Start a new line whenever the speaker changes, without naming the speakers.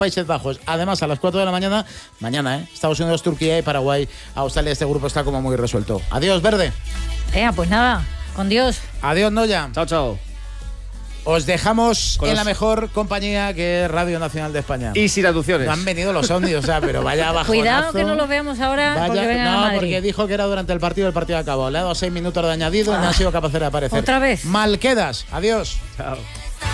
Países Bajos. Además, a las 4 de la mañana, Estados Unidos, Turquía y Paraguay, Australia. Este grupo está como muy resuelto. Adiós, Verde.
Pues nada, con Dios.
Adiós, Noya.
Chao, chao.
Os dejamos en la mejor compañía que es Radio Nacional de España.
Y sin aducciones.
No han venido los ovnis, pero vaya bajonazo.
Cuidado que no los veamos ahora porque vengan a Madrid.
Porque dijo que era durante el partido acabó. Le ha dado 6 minutos de añadido y no han sido capaces de aparecer.
¿Otra vez?
Mal quedas. Adiós.
Chao.